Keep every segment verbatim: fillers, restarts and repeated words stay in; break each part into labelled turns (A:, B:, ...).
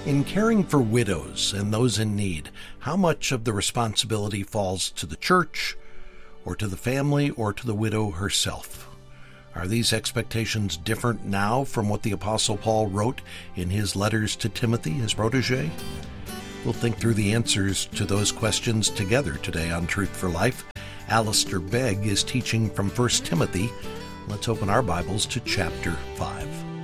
A: In caring for widows and those in need, how much of the responsibility falls to the church, or to the family, or to the widow herself? Are these expectations different now from what the Apostle Paul wrote in his letters to Timothy, his protege? We'll think through the answers to those questions together today on Truth for Life. Alistair Begg is teaching from First Timothy. Let's open our Bibles to chapter five.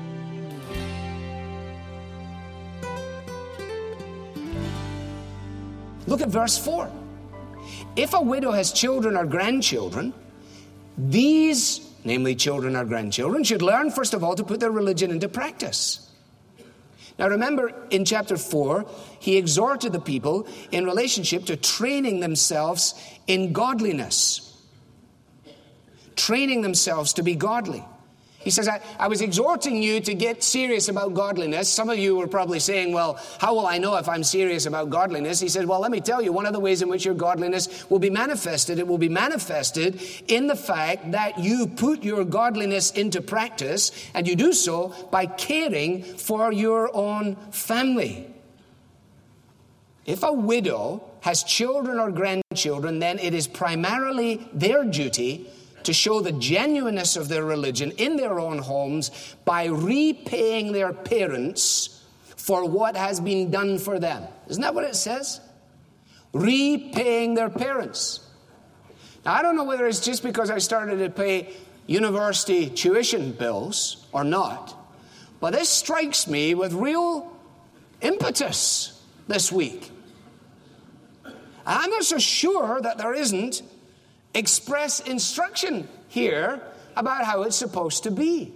B: Look at verse four. If a widow has children or grandchildren, these, namely children or grandchildren, should learn first of all to put their religion into practice. Now remember, in chapter four, he exhorted the people in relationship to training themselves in godliness. Training themselves to be godly. He says, I, I was exhorting you to get serious about godliness. Some of you were probably saying, well, how will I know if I'm serious about godliness? He said, well, let me tell you, one of the ways in which your godliness will be manifested, it will be manifested in the fact that you put your godliness into practice, and you do so by caring for your own family. If a widow has children or grandchildren, then it is primarily their duty to show the genuineness of their religion in their own homes by repaying their parents for what has been done for them. Isn't that what it says? Repaying their parents. Now, I don't know whether it's just because I started to pay university tuition bills or not, but this strikes me with real impetus this week. And I'm not so sure that there isn't express instruction here about how it's supposed to be.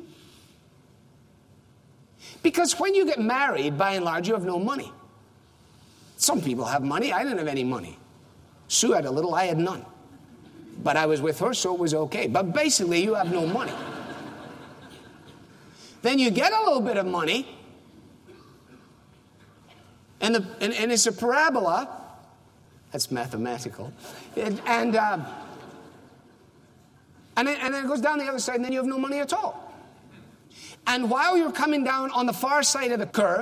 B: Because when you get married, by and large, you have no money. Some people have money. I didn't have any money. Sue had a little, I had none. But I was with her, so it was okay. But basically, you have no money. Then you get a little bit of money, and, the, and, and it's a parabola. That's mathematical. And... and uh, And then, and then it goes down the other side, and then you have no money at all. And while you're coming down on the far side of the curve,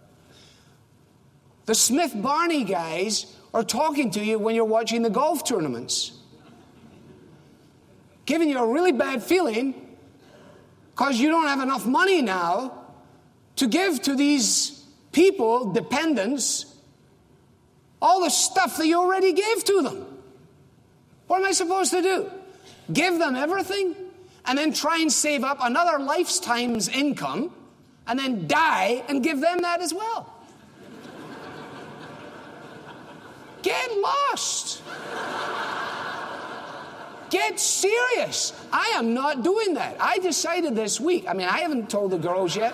B: the Smith Barney guys are talking to you when you're watching the golf tournaments, giving you a really bad feeling because you don't have enough money now to give to these people, dependents, all the stuff that you already gave to them. What am I supposed to do? Give them everything, and then try and save up another lifetime's income, and then die and give them that as well. Get lost. Get serious. I am not doing that. I decided this week. I mean, I haven't told the girls yet.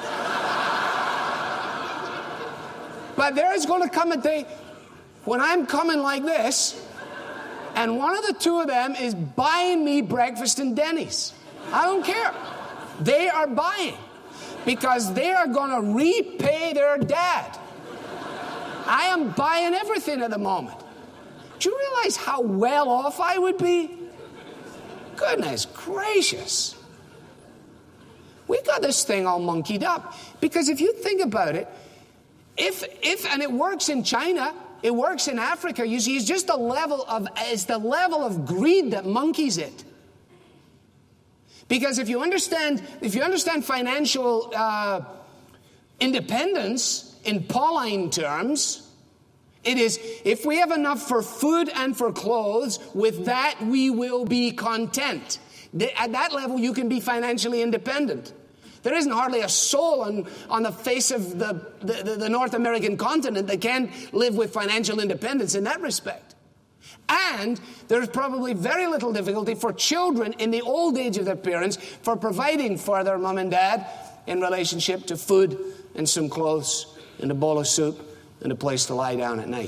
B: But there is going to come a day when I'm coming like this, and one of the two of them is buying me breakfast in Denny's. I don't care. They are buying because they are going to repay their dad. I am buying everything at the moment. Do you realize how well off I would be? Goodness gracious. We got this thing all monkeyed up. Because if you think about it, if, if, and it works in China, it works in Africa. You see, it's just the level of, it's the level of greed that monkeys it. Because if you understand, if you understand financial uh, independence in Pauline terms, it is, if we have enough for food and for clothes, with that we will be content. At that level, you can be financially independent. There isn't hardly a soul on, on the face of the, the, the North American continent that can live with financial independence in that respect. And there's probably very little difficulty for children in the old age of their parents for providing for their mom and dad in relationship to food and some clothes and a bowl of soup and a place to lie down at night.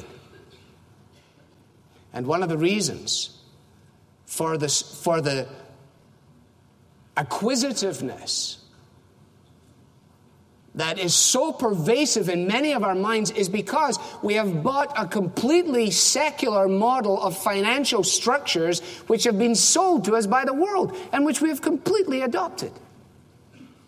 B: And one of the reasons for this, for the acquisitiveness that is so pervasive in many of our minds is because we have bought a completely secular model of financial structures which have been sold to us by the world and which we have completely adopted.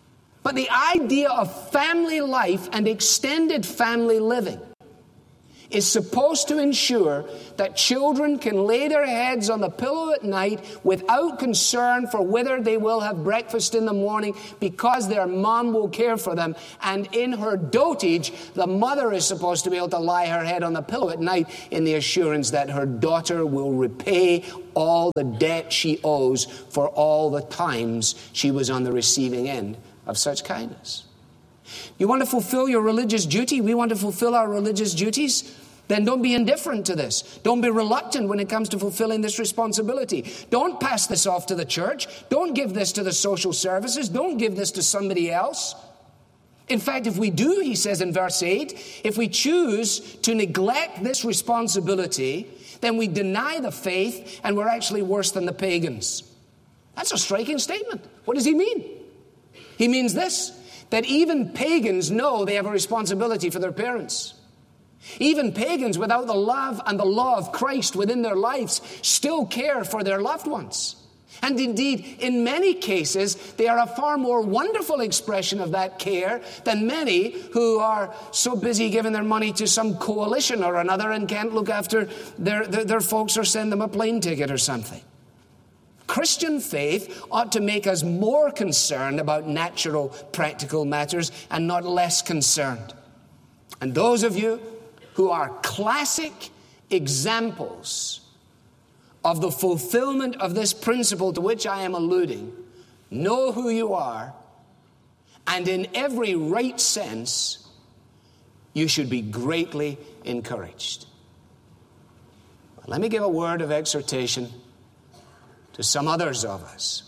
B: But the idea of family life and extended family living is supposed to ensure that children can lay their heads on the pillow at night without concern for whether they will have breakfast in the morning, because their mom will care for them. And in her dotage, the mother is supposed to be able to lie her head on the pillow at night in the assurance that her daughter will repay all the debt she owes for all the times she was on the receiving end of such kindness. You want to fulfill your religious duty? We want to fulfill our religious duties? Then don't be indifferent to this. Don't be reluctant when it comes to fulfilling this responsibility. Don't pass this off to the church. Don't give this to the social services. Don't give this to somebody else. In fact, if we do, he says in verse eight, if we choose to neglect this responsibility, then we deny the faith and we're actually worse than the pagans. That's a striking statement. What does he mean? He means this, that even pagans know they have a responsibility for their parents. Even pagans without the love and the law of Christ within their lives still care for their loved ones. And indeed, in many cases, they are a far more wonderful expression of that care than many who are so busy giving their money to some coalition or another and can't look after their, their, their folks or send them a plane ticket or something. Christian faith ought to make us more concerned about natural, practical matters and not less concerned. And those of you who are classic examples of the fulfillment of this principle to which I am alluding, know who you are, and in every right sense, you should be greatly encouraged. Let me give a word of exhortation to some others of us.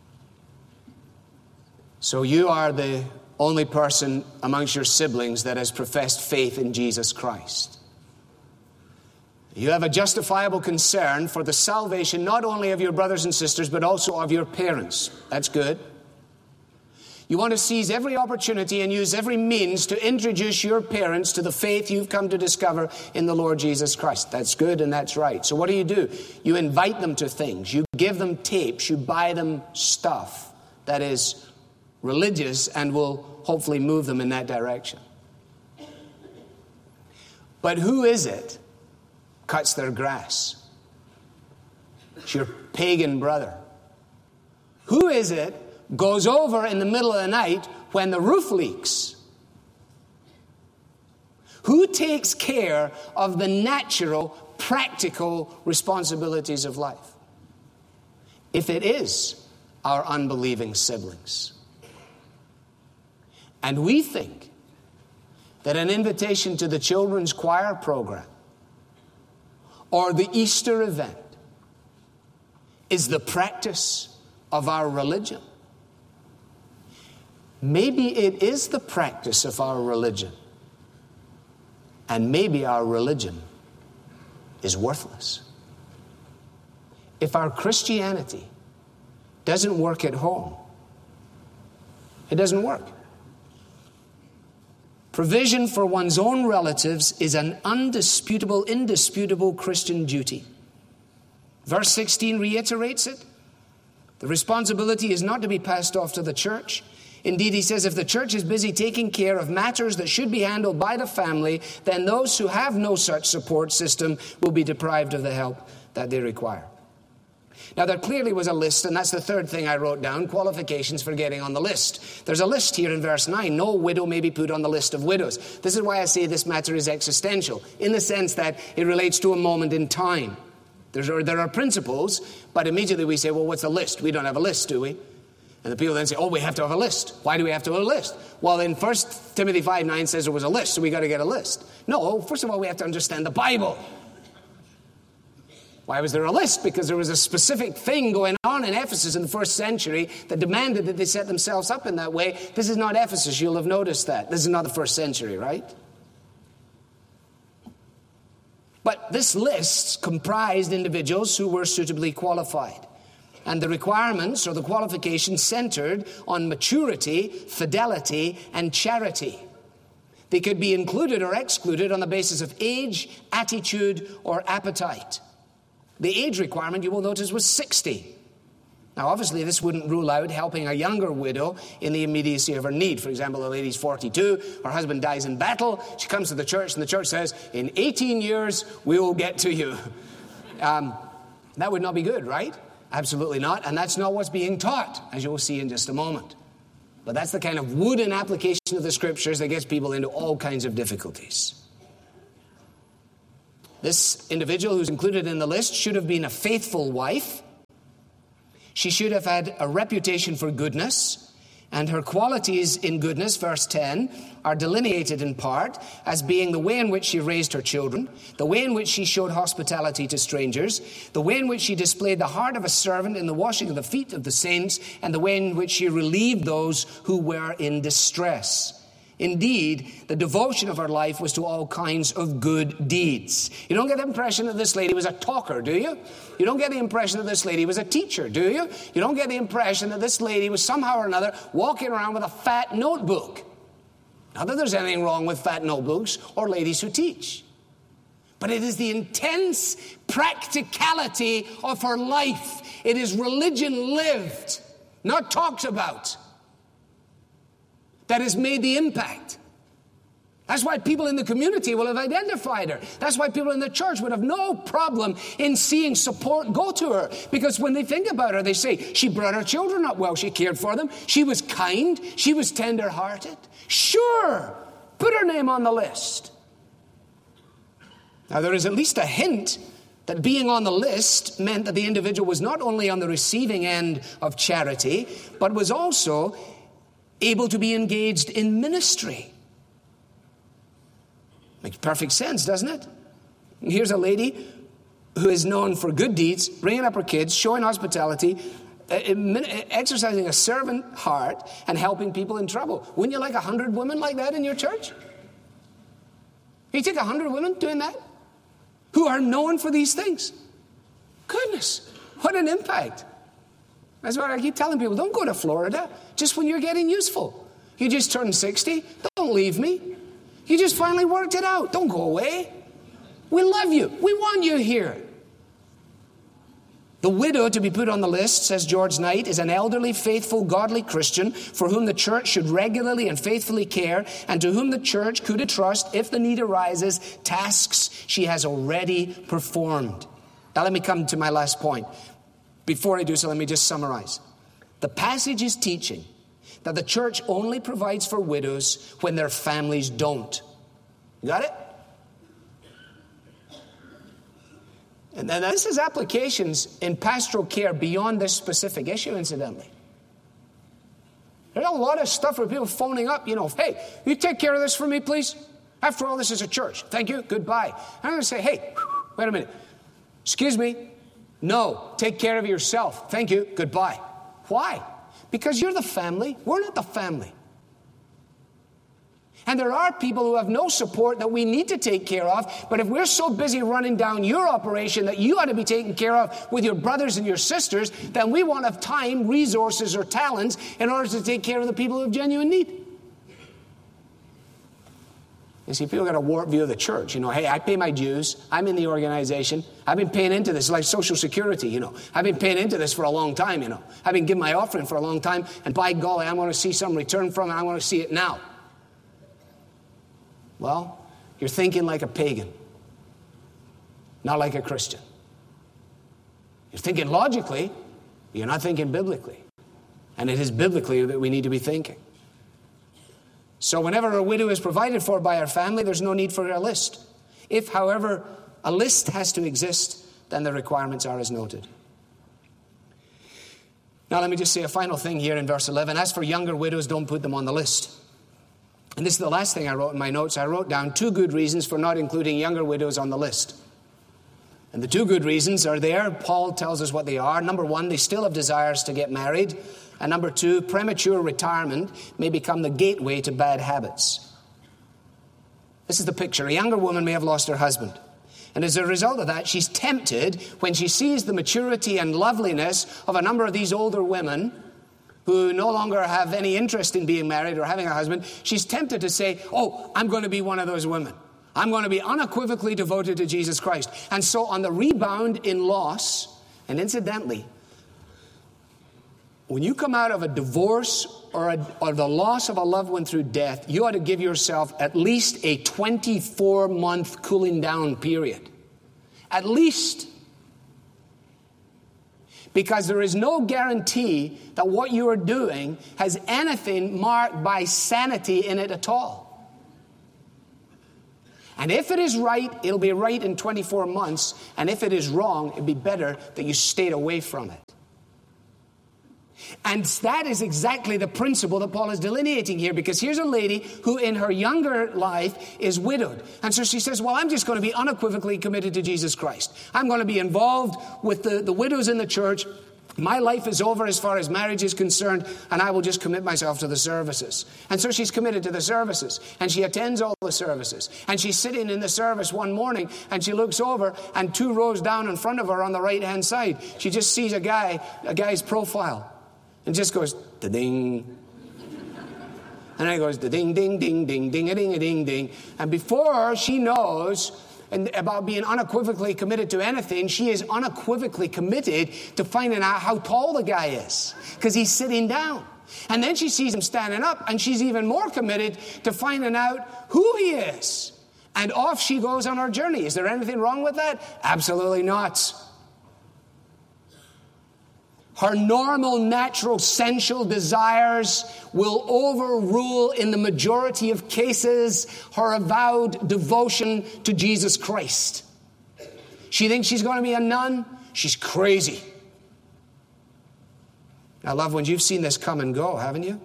B: So you are the only person amongst your siblings that has professed faith in Jesus Christ. You have a justifiable concern for the salvation not only of your brothers and sisters, but also of your parents. That's good. You want to seize every opportunity and use every means to introduce your parents to the faith you've come to discover in the Lord Jesus Christ. That's good and that's right. So what do you do? You invite them to things. You give them tapes. You buy them stuff that is religious and will hopefully move them in that direction. But who is it cuts their grass? It's your pagan brother. Who is it goes over in the middle of the night when the roof leaks? Who takes care of the natural, practical responsibilities of life? If it is our unbelieving siblings. And we think that an invitation to the children's choir program or the Easter event is the practice of our religion. Maybe it is the practice of our religion, and maybe our religion is worthless. If our Christianity doesn't work at home, it doesn't work. Provision for one's own relatives is an undisputable, indisputable Christian duty. Verse sixteen reiterates it. The responsibility is not to be passed off to the church. Indeed, he says, if the church is busy taking care of matters that should be handled by the family, then those who have no such support system will be deprived of the help that they require. Now, there clearly was a list, and that's the third thing I wrote down, qualifications for getting on the list. There's a list here in verse nine. No widow may be put on the list of widows. This is why I say this matter is existential, in the sense that it relates to a moment in time. There's, there are principles, but immediately we say, well, what's the list? We don't have a list, do we? And the people then say, oh, we have to have a list. Why do we have to have a list? Well, in First Timothy five nine says there was a list, so we got to get a list. No, first of all, we have to understand the Bible. Why was there a list? Because there was a specific thing going on in Ephesus in the first century that demanded that they set themselves up in that way. This is not Ephesus. You'll have noticed that. This is not the first century, right? But this list comprised individuals who were suitably qualified. And the requirements or the qualifications centered on maturity, fidelity, and charity. They could be included or excluded on the basis of age, attitude, or appetite. The age requirement, you will notice, was sixty. Now, obviously, this wouldn't rule out helping a younger widow in the immediacy of her need. For example, the lady's forty-two, her husband dies in battle, she comes to the church, and the church says, in eighteen years, we will get to you. Um, that would not be good, right? Absolutely not, and that's not what's being taught, as you'll see in just a moment. But that's the kind of wooden application of the Scriptures that gets people into all kinds of difficulties. This individual who's included in the list should have been a faithful wife. She should have had a reputation for goodness, and her qualities in goodness, verse ten, are delineated in part as being the way in which she raised her children, the way in which she showed hospitality to strangers, the way in which she displayed the heart of a servant in the washing of the feet of the saints, and the way in which she relieved those who were in distress. Indeed, the devotion of her life was to all kinds of good deeds. You don't get the impression that this lady was a talker, do you? You don't get the impression that this lady was a teacher, do you? You don't get the impression that this lady was somehow or another walking around with a fat notebook. Not that there's anything wrong with fat notebooks or ladies who teach. But it is the intense practicality of her life. It is religion lived, not talked about, that has made the impact. That's why people in the community will have identified her. That's why people in the church would have no problem in seeing support go to her. Because when they think about her, they say, she brought her children up well, she cared for them, she was kind, she was tender-hearted. Sure, put her name on the list. Now, there is at least a hint that being on the list meant that the individual was not only on the receiving end of charity, but was also able to be engaged in ministry. Makes perfect sense, doesn't it? Here's a lady who is known for good deeds, bringing up her kids, showing hospitality, exercising a servant heart, and helping people in trouble. Wouldn't you like a hundred women like that in your church? You take a hundred women doing that, who are known for these things. Goodness, what an impact. That's why I keep telling people, don't go to Florida just when you're getting useful. You just turned sixty. Don't leave me. You just finally worked it out. Don't go away. We love you. We want you here. The widow to be put on the list, says George Knight, is an elderly, faithful, godly Christian for whom the church should regularly and faithfully care, and to whom the church could entrust, if the need arises, tasks she has already performed. Now let me come to my last point. Before I do so, let me just summarize. The passage is teaching that the church only provides for widows when their families don't. You got it? And then this has applications in pastoral care beyond this specific issue, incidentally. There's a lot of stuff where people phoning up, you know, hey, you take care of this for me, please? After all, this is a church. Thank you. Goodbye. I'm going to say, hey, wait a minute. Excuse me. No, take care of yourself. Thank you. Goodbye. Why? Because you're the family. We're not the family. And there are people who have no support that we need to take care of. But if we're so busy running down your operation that you ought to be taken care of with your brothers and your sisters, then we won't have time, resources, or talents in order to take care of the people who have genuine need. You see, people got a warped view of the church. You know, hey, I pay my dues. I'm in the organization. I've been paying into this, like Social Security, you know. I've been paying into this for a long time, you know. I've been giving my offering for a long time, and by golly, I want to see some return from it. I want to see it now. Well, you're thinking like a pagan, not like a Christian. You're thinking logically, you're not thinking biblically. And it is biblically that we need to be thinking. So whenever a widow is provided for by her family, there's no need for a list. If, however, a list has to exist, then the requirements are as noted. Now let me just say a final thing here in verse eleven. As for younger widows, don't put them on the list. And this is the last thing I wrote in my notes. I wrote down two good reasons for not including younger widows on the list. And the two good reasons are there. Paul tells us what they are. Number one, they still have desires to get married. And number two, premature retirement may become the gateway to bad habits. This is the picture. A younger woman may have lost her husband. And as a result of that, she's tempted when she sees the maturity and loveliness of a number of these older women who no longer have any interest in being married or having a husband. She's tempted to say, oh, I'm going to be one of those women. I'm going to be unequivocally devoted to Jesus Christ. And so on the rebound in loss, and incidentally, when you come out of a divorce or, a, or the loss of a loved one through death, you ought to give yourself at least a twenty-four month cooling down period. At least. Because there is no guarantee that what you are doing has anything marked by sanity in it at all. And if it is right, it'll be right in twenty-four months. And if it is wrong, it'd be better that you stayed away from it. And that is exactly the principle that Paul is delineating here, because here's a lady who in her younger life is widowed. And so she says, well, I'm just going to be unequivocally committed to Jesus Christ. I'm going to be involved with the, the widows in the church. My life is over as far as marriage is concerned, and I will just commit myself to the services. And so she's committed to the services, and she attends all the services. And she's sitting in the service one morning, and she looks over, and two rows down in front of her on the right-hand side, she just sees a guy, a guy's profile. And just goes, da-ding. And then it goes, da-ding, ding, ding, ding, ding-a-ding, a-ding, ding. And before she knows and about being unequivocally committed to anything, she is unequivocally committed to finding out how tall the guy is, because he's sitting down. And then she sees him standing up, and she's even more committed to finding out who he is. And off she goes on her journey. Is there anything wrong with that? Absolutely not. Her normal, natural, sensual desires will overrule, in the majority of cases, her avowed devotion to Jesus Christ. She thinks she's going to be a nun. She's crazy. Now, loved ones, you've seen this come and go, haven't you?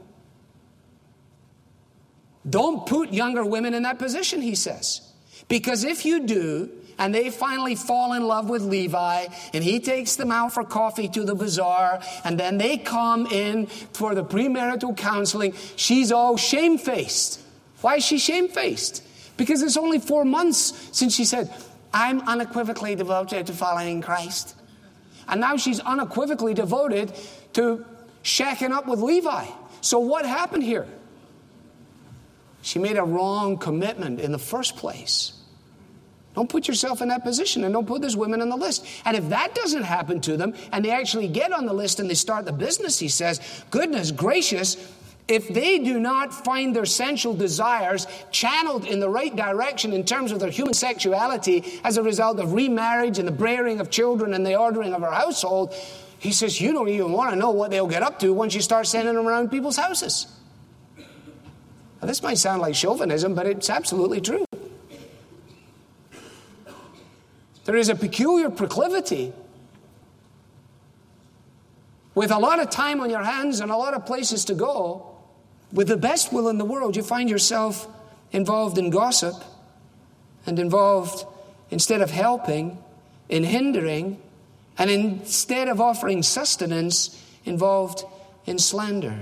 B: Don't put younger women in that position, he says. Because if you do, and they finally fall in love with Levi, and he takes them out for coffee to the bazaar, and then they come in for the premarital counseling, she's all shamefaced. Why is she shamefaced? Because it's only four months since she said, I'm unequivocally devoted to following Christ. And now she's unequivocally devoted to shacking up with Levi. So what happened here? She made a wrong commitment in the first place. Don't put yourself in that position, and don't put those women on the list. And if that doesn't happen to them, and they actually get on the list and they start the business, he says, goodness gracious, if they do not find their sensual desires channeled in the right direction in terms of their human sexuality as a result of remarriage and the bearing of children and the ordering of our household, he says, you don't even want to know what they'll get up to once you start sending them around people's houses. Now, this might sound like chauvinism, but it's absolutely true. There is a peculiar proclivity, with a lot of time on your hands and a lot of places to go, with the best will in the world, you find yourself involved in gossip and involved, instead of helping, in hindering, and instead of offering sustenance, involved in slander.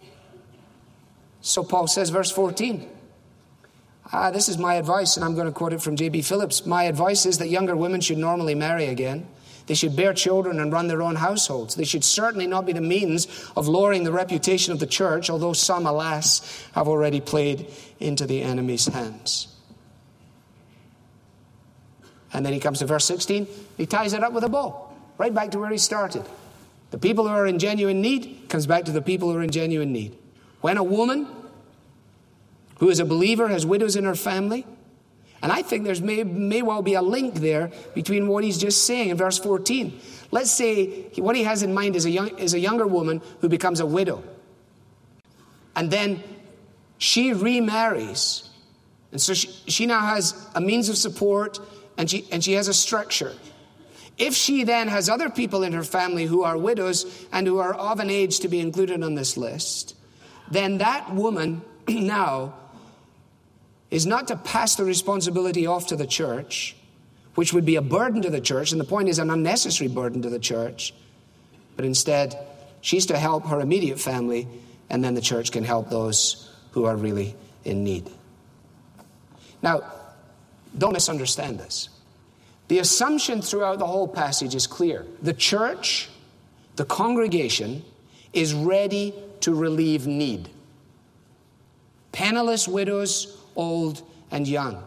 B: So Paul says, verse fourteen, Ah, this is my advice, and I'm going to quote it from J B Phillips. My advice is that younger women should normally marry again. They should bear children and run their own households. They should certainly not be the means of lowering the reputation of the church, although some, alas, have already played into the enemy's hands. And then he comes to verse sixteen. He ties it up with a bow, right back to where he started. The people who are in genuine need comes back to the people who are in genuine need. When a woman who is a believer has widows in her family, and I think there's may, may well be a link there between what he's just saying in verse fourteen. Let's say what he has in mind is a, young, is a younger woman who becomes a widow. And then she remarries. And so she, she now has a means of support, and she, and she has a structure. If she then has other people in her family who are widows and who are of an age to be included on this list, then that woman now is not to pass the responsibility off to the church, which would be a burden to the church, and the point is an unnecessary burden to the church, but instead she's to help her immediate family, and then the church can help those who are really in need. Now, don't misunderstand this. The assumption throughout the whole passage is clear. The church, the congregation, is ready to relieve need. Penniless widows, old and young.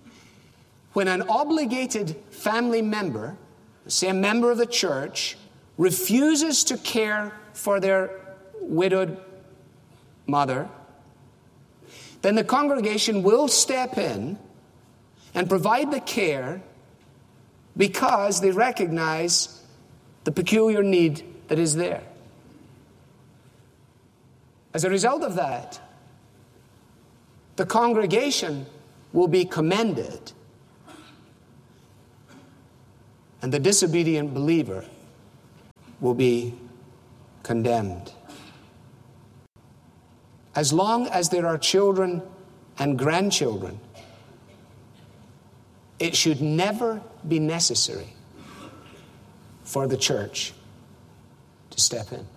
B: When an obligated family member, say a member of the church, refuses to care for their widowed mother, then the congregation will step in and provide the care because they recognize the peculiar need that is there. As a result of that, the congregation will be commended, and the disobedient believer will be condemned. As long as there are children and grandchildren, it should never be necessary for the church to step in.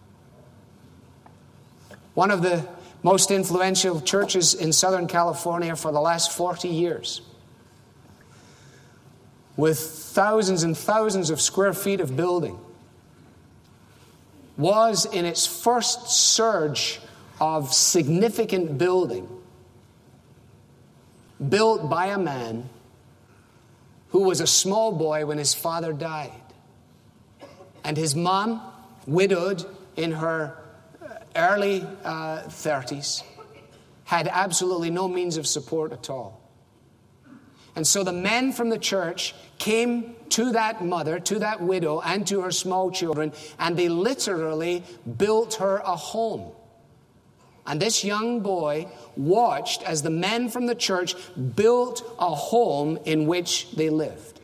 B: One of the most influential churches in Southern California for the last forty years, with thousands and thousands of square feet of building, was in its first surge of significant building built by a man who was a small boy when his father died. And his mom, widowed in her early uh, thirties, had absolutely no means of support at all. And so the men from the church came to that mother, to that widow, and to her small children, and they literally built her a home. And this young boy watched as the men from the church built a home in which they lived.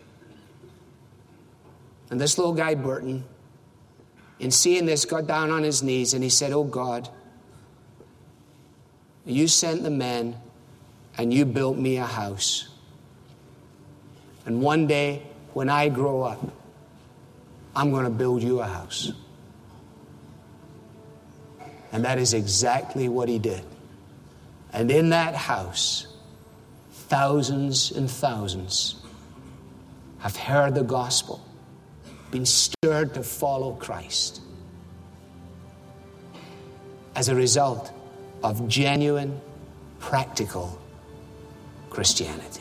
B: And this little guy, Burton, in seeing this, got down on his knees and he said, "Oh God, you sent the men and you built me a house. And one day when I grow up, I'm going to build you a house." And that is exactly what he did. And in that house, thousands and thousands have heard the gospel, been stirred to follow Christ as a result of genuine, practical Christianity.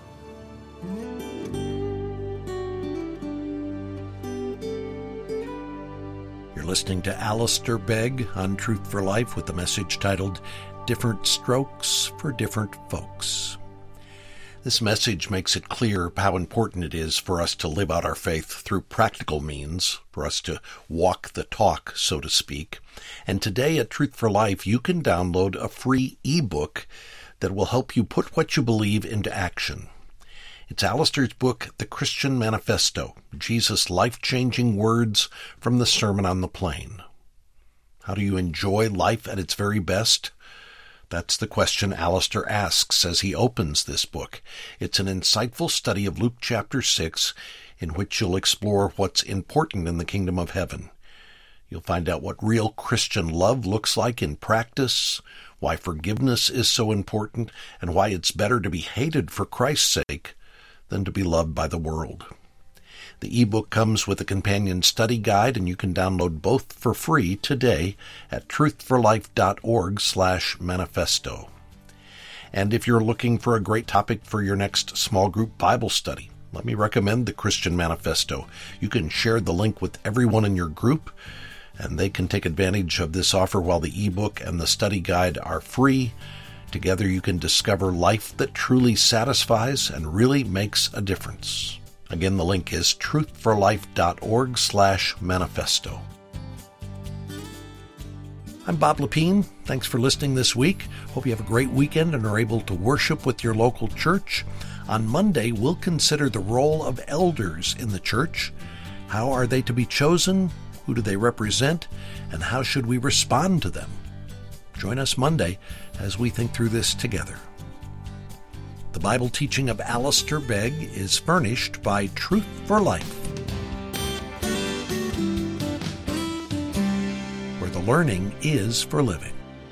A: Listening to Alistair Begg on Truth for Life with the message titled Different Strokes for Different Folks. This message makes it clear how important it is for us to live out our faith through practical means, for us to walk the talk, so to speak. And today at Truth for Life, you can download a free ebook that will help you put what you believe into action. It's Alistair's book, The Christian Manifesto, Jesus' Life-Changing Words from the Sermon on the Plain. How do you enjoy life at its very best? That's the question Alistair asks as he opens this book. It's an insightful study of Luke chapter six, in which you'll explore what's important in the kingdom of heaven. You'll find out what real Christian love looks like in practice, why forgiveness is so important, and why it's better to be hated for Christ's sake than to be loved by the world. The ebook comes with a companion study guide, and you can download both for free today at truthforlife.org slash manifesto. And if you're looking for a great topic for your next small group Bible study, let me recommend the Christian Manifesto. You can share the link with everyone in your group, and they can take advantage of this offer while the ebook and the study guide are free. Together you can discover life that truly satisfies and really makes a difference. Again, the link is truthforlife.org slash manifesto. I'm Bob Lepine. Thanks for listening this week. Hope you have a great weekend and are able to worship with your local church. On Monday, we'll consider the role of elders in the church. How are they to be chosen? Who do they represent? And how should we respond to them? Join us Monday as we think through this together. The Bible teaching of Alistair Begg is furnished by Truth for Life, where the learning is for living.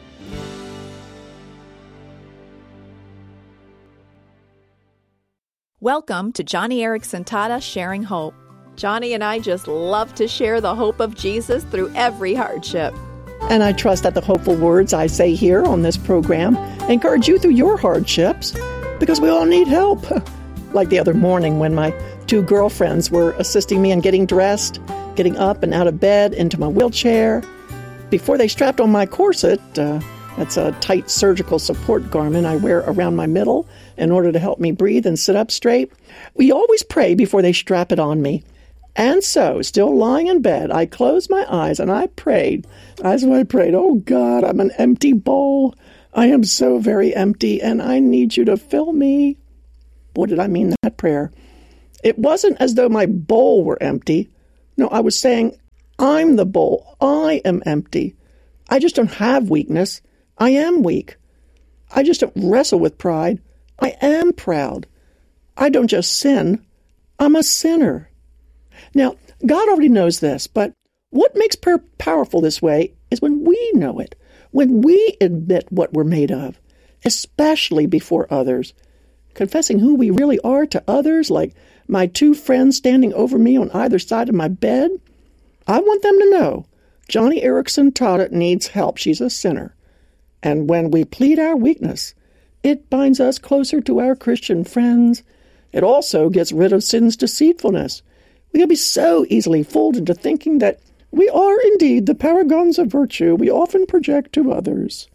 C: Welcome to Joni Eareckson Tada Sharing Hope. Joni and I just love to share the hope of Jesus through every hardship.
D: And I trust that the hopeful words I say here on this program encourage you through your hardships, because we all need help. Like the other morning when my two girlfriends were assisting me in getting dressed, getting up and out of bed into my wheelchair. Before they strapped on my corset, uh, that's a tight surgical support garment I wear around my middle in order to help me breathe and sit up straight. We always pray before they strap it on me. And so, still lying in bed, I closed my eyes and I prayed. As I prayed, oh God, I'm an empty bowl. I am so very empty and I need you to fill me. What did I mean that prayer? It wasn't as though my bowl were empty. No, I was saying, I'm the bowl. I am empty. I just don't have weakness. I am weak. I just don't wrestle with pride. I am proud. I don't just sin. I'm a sinner. Now, God already knows this, but what makes prayer powerful this way is when we know it, when we admit what we're made of, especially before others. Confessing who we really are to others, like my two friends standing over me on either side of my bed. I want them to know Joni Eareckson Tada needs help. She's a sinner. And when we plead our weakness, it binds us closer to our Christian friends. It also gets rid of sin's deceitfulness. We can be so easily fooled into thinking that we are indeed the paragons of virtue we often project to others.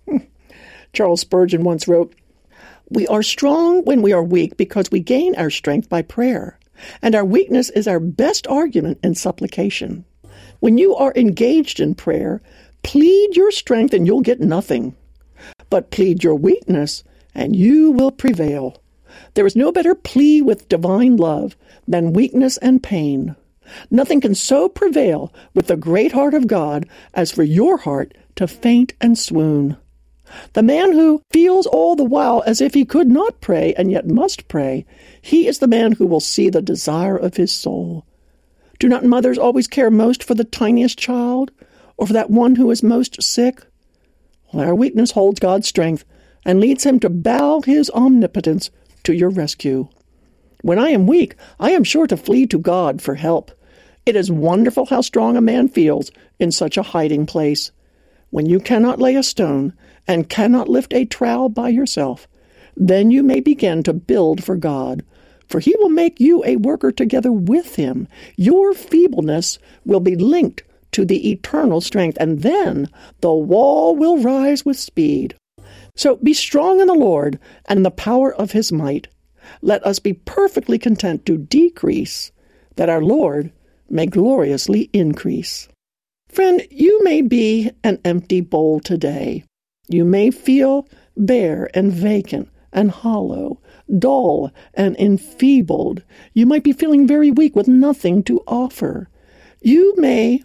D: Charles Spurgeon once wrote, "We are strong when we are weak because we gain our strength by prayer, and our weakness is our best argument in supplication. When you are engaged in prayer, plead your strength and you'll get nothing. But plead your weakness and you will prevail. There is no better plea with divine love than weakness and pain. Nothing can so prevail with the great heart of God as for your heart to faint and swoon. The man who feels all the while as if he could not pray and yet must pray, he is the man who will see the desire of his soul. Do not mothers always care most for the tiniest child, or for that one who is most sick? Well, our weakness holds God's strength and leads him to bow his omnipotence to your rescue. When I am weak, I am sure to flee to God for help. It is wonderful how strong a man feels in such a hiding place. When you cannot lay a stone and cannot lift a trowel by yourself, then you may begin to build for God, for he will make you a worker together with him. Your feebleness will be linked to the eternal strength, and then the wall will rise with speed. So be strong in the Lord and in the power of his might. Let us be perfectly content to decrease, that our Lord may gloriously increase. Friend, you may be an empty bowl today. You may feel bare and vacant and hollow, dull and enfeebled. You might be feeling very weak with nothing to offer. You may,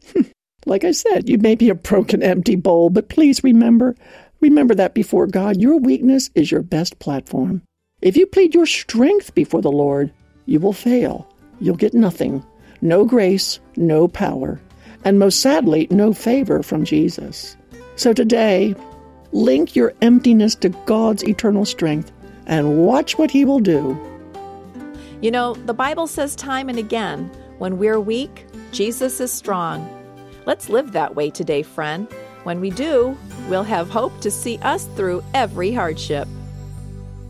D: like I said, you may be a broken, empty bowl, but please remember, remember that before God, your weakness is your best platform. If you plead your strength before the Lord, you will fail. You'll get nothing. No grace, no power, and most sadly, no favor from Jesus. So today, link your emptiness to God's eternal strength and watch what he will do.
C: You know, the Bible says time and again, when we're weak, Jesus is strong. Let's live that way today, friend. When we do, we'll have hope to see us through every hardship.